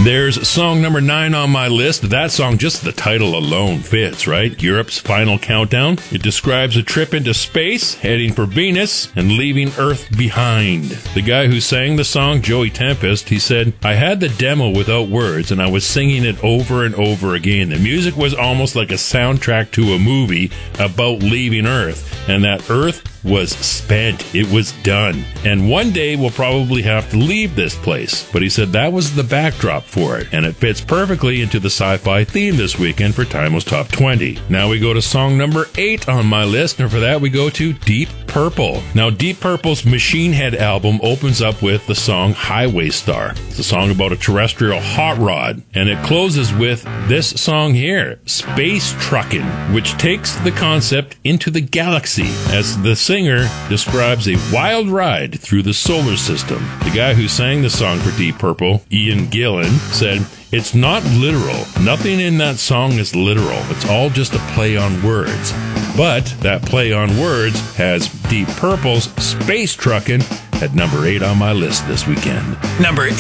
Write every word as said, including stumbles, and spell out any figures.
There's song number nine on my list. That song, just the title alone fits, right? Europe's Final Countdown. It describes a trip into space, heading for Venus, and leaving Earth behind. The guy who sang the song, Joey Tempest, he said, I had the demo without words, and I was singing it over and over again. The music was almost like a soundtrack to a movie about leaving Earth, and that Earth was spent. It was done. And one day we'll probably have to leave this place. But he said that was the backdrop for it, and it fits perfectly into the sci-fi theme this weekend for Timo's Top twenty. Now we go to song number eight on my list, and for that we go to Deep Purple. Now, Deep Purple's Machine Head album opens up with the song Highway Star. It's a song about a terrestrial hot rod, and it closes with this song here, Space Truckin', which takes the concept into the galaxy, as the singer describes a wild ride through the solar system. The guy who sang the song for Deep Purple, Ian Gillan, said, it's not literal. Nothing in that song is literal. It's all just a play on words. But that play on words has Deep Purple's Space Truckin' at number eight on my list this weekend. Number eight.